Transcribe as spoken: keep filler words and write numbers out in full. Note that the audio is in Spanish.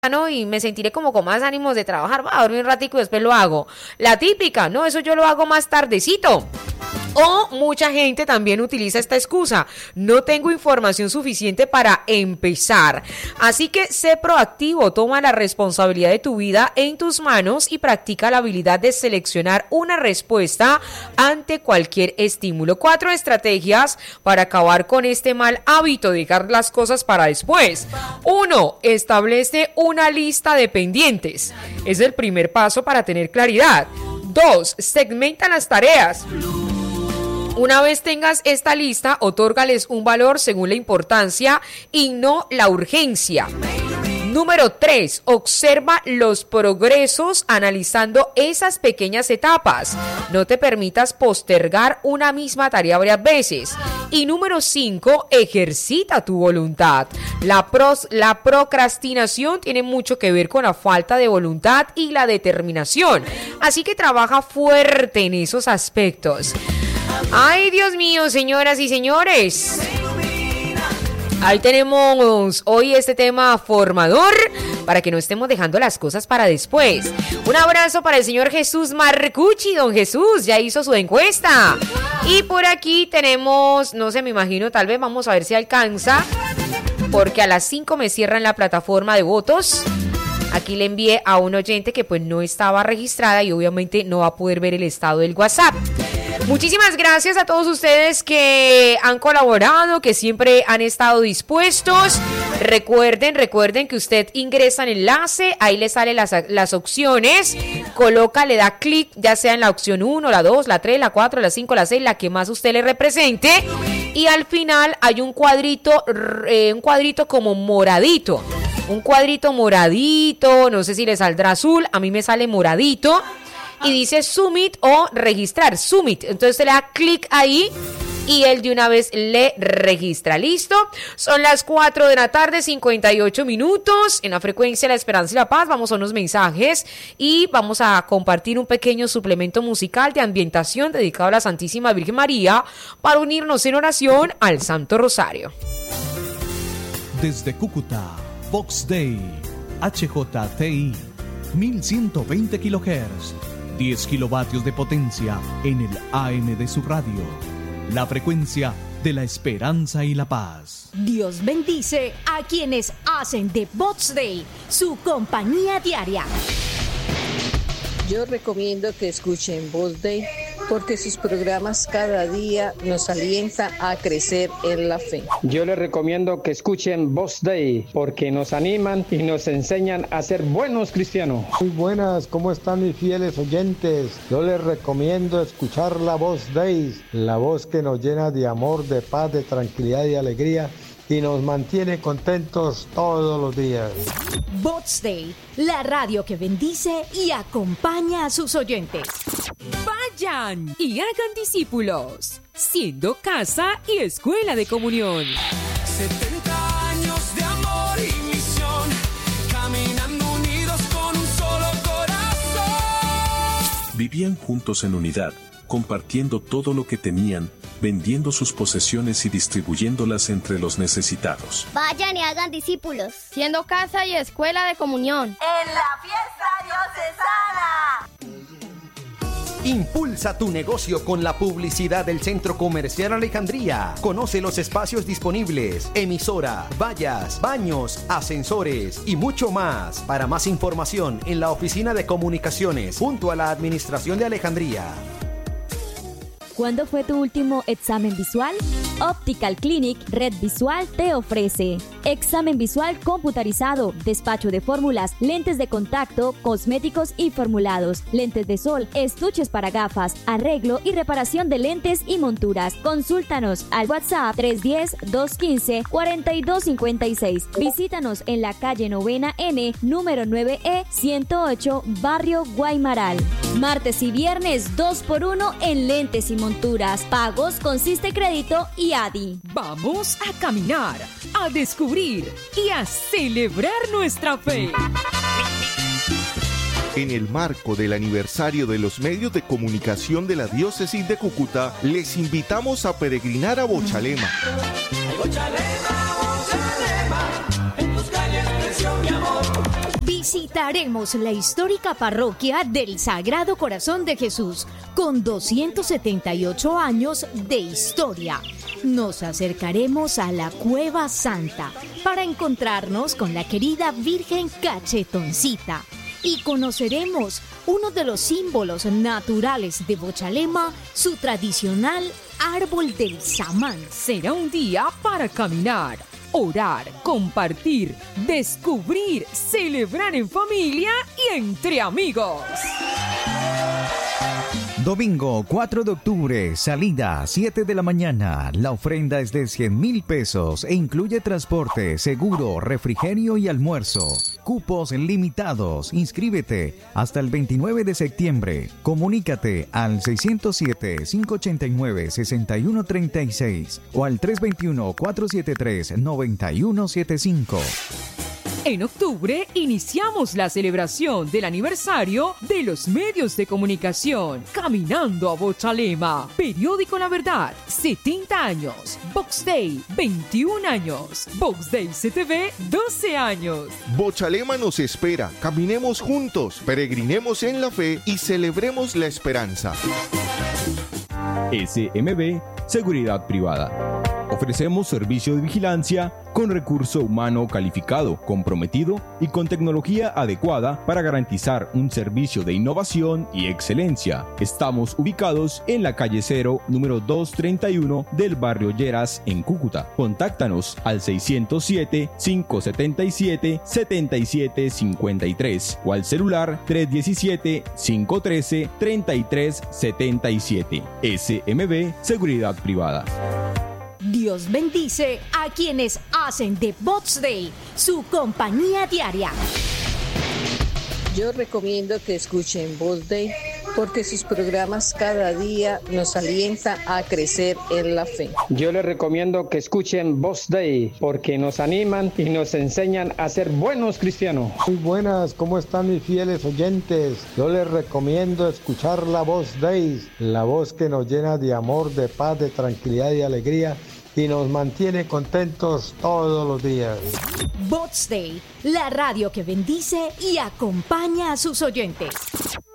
¿no? Y me sentiré como con más ánimos de trabajar, va a dormir un ratico y después lo hago. La típica, no, eso yo lo hago más tardecito. O mucha gente también utiliza esta excusa, no tengo información suficiente para empezar. Así que sé proactivo, toma la responsabilidad de tu vida en tus manos y practica la habilidad de seleccionar una respuesta ante cualquier estímulo. Cuatro estrategias para acabar con este mal hábito de dejar las cosas para después. Uno, establece una lista de pendientes. Es el primer paso para tener claridad. Dos, segmenta las tareas. Una vez tengas esta lista, otórgales un valor según la importancia y no la urgencia. Número tres, observa los progresos analizando esas pequeñas etapas. No te permitas postergar una misma tarea varias veces. Y número cinco, ejercita tu voluntad. La, pros, la procrastinación tiene mucho que ver con la falta de voluntad y la determinación. Así que trabaja fuerte en esos aspectos. Ay, Dios mío, señoras y señores. Ahí tenemos hoy este tema formador para que no estemos dejando las cosas para después. Un abrazo para el señor Jesús Marcucci. Don Jesús ya hizo su encuesta. Y por aquí tenemos, no sé, me imagino, tal vez vamos a ver si alcanza, porque a las cinco me cierran la plataforma de votos. Aquí le envié a un oyente que pues no estaba registrada y obviamente no va a poder ver el estado del WhatsApp. Muchísimas gracias a todos ustedes que han colaborado, que siempre han estado dispuestos. Recuerden, recuerden que usted ingresa en enlace, ahí le salen las, las opciones, coloca, le da clic, ya sea en la opción uno, la dos, la tres, la cuatro, la cinco, la seis, la que más usted le represente. Y al final hay un cuadrito, eh, un cuadrito como moradito. Un cuadrito moradito, no sé si le saldrá azul, a mí me sale moradito. Y dice submit o registrar, submit. Entonces se le da clic ahí y él de una vez le registra. ¿Listo? Son las cuatro de la tarde, cincuenta y ocho minutos. En la frecuencia La Esperanza y la Paz vamos a unos mensajes y vamos a compartir un pequeño suplemento musical de ambientación dedicado a la Santísima Virgen María para unirnos en oración al Santo Rosario. Desde Cúcuta, Vox Day, H J T I, mil ciento veinte kilohertz. diez kilovatios de potencia en el A M de su radio. La frecuencia de la esperanza y la paz. Dios bendice a quienes hacen de Vox Day su compañía diaria. Yo recomiendo que escuchen Vox Day porque sus programas cada día nos alientan a crecer en la fe. Yo les recomiendo que escuchen Vox Day porque nos animan y nos enseñan a ser buenos cristianos. Muy buenas, ¿cómo están mis fieles oyentes? Yo les recomiendo escuchar la Vox Day, la voz que nos llena de amor, de paz, de tranquilidad y alegría y nos mantiene contentos todos los días. Vox Day, la radio que bendice y acompaña a sus oyentes. Vayan y hagan discípulos, siendo casa y escuela de comunión. setenta años de amor y misión, caminando unidos con un solo corazón. Vivían juntos en unidad, compartiendo todo lo que tenían, vendiendo sus posesiones y distribuyéndolas entre los necesitados. Vayan y hagan discípulos, siendo casa y escuela de comunión. En la fiesta diocesana. Impulsa tu negocio con la publicidad del Centro Comercial Alejandría. Conoce los espacios disponibles, emisora, vallas, baños, ascensores y mucho más. Para más información en la Oficina de Comunicaciones junto a la Administración de Alejandría. ¿Cuándo fue tu último examen visual? Optical Clinic Red Visual te ofrece examen visual computarizado, despacho de fórmulas, lentes de contacto, cosméticos y formulados, lentes de sol, estuches para gafas, arreglo y reparación de lentes y monturas. Consúltanos al WhatsApp tres uno cero, dos uno cinco, cuatro dos cinco seis. Visítanos en la calle Novena N, número nueve E, ciento ocho, Barrio Guaymaral. Martes y viernes dos por uno en lentes y monturas. Pagos con Siste Crédito y A D I. Vamos a caminar, a descubrir y a celebrar nuestra fe. En el marco del aniversario de los medios de comunicación de la Diócesis de Cúcuta, les invitamos a peregrinar a Bochalema. Bochalema, Bochalema, en tus calles creció mi amor. visitaremos la histórica parroquia del Sagrado Corazón de Jesús, con doscientos setenta y ocho años de historia. Nos acercaremos a la Cueva Santa para encontrarnos con la querida Virgen Cachetoncita y conoceremos uno de los símbolos naturales de Bochalema, su tradicional árbol del samán. Será un día para caminar, orar, compartir, descubrir, celebrar en familia y entre amigos. Domingo cuatro de octubre, salida siete de la mañana. La ofrenda es de cien mil pesos e incluye transporte, seguro, refrigerio y almuerzo. Cupos limitados. Inscríbete hasta el veintinueve de septiembre. Comunícate al seiscientos siete, cinco ochenta y nueve, sesenta y uno treinta y seis o al tres veintiuno, cuatrocientos setenta y tres, noventa y uno setenta y cinco. En octubre iniciamos la celebración del aniversario de los medios de comunicación. Caminando a Bochalema. Periódico La Verdad, setenta años. Box Day, veintiún años. Box Day C T V, doce años. Bochalema nos espera. Caminemos juntos, peregrinemos en la fe y celebremos la esperanza. S M B Seguridad Privada. Ofrecemos servicio de vigilancia con recurso humano calificado, comprometido y con tecnología adecuada para garantizar un servicio de innovación y excelencia. Estamos ubicados en la calle cero, número doscientos treinta y uno del barrio Lleras, en Cúcuta. Contáctanos al seiscientos siete, cinco setenta y siete, setenta y siete cincuenta y tres o al celular tres diecisiete, cinco trece, treinta y tres setenta y siete. S M B Seguridad Privada. Dios bendice a quienes hacen de Bots Day su compañía diaria. Yo recomiendo que escuchen Bots Day porque sus programas cada día nos alientan a crecer en la fe. Yo les recomiendo que escuchen Bots Day porque nos animan y nos enseñan a ser buenos cristianos. Muy buenas, ¿cómo están mis fieles oyentes? Yo les recomiendo escuchar la Bots Day, la voz que nos llena de amor, de paz, de tranquilidad y alegría y nos mantiene contentos todos los días. Bots Day, la radio que bendice y acompaña a sus oyentes.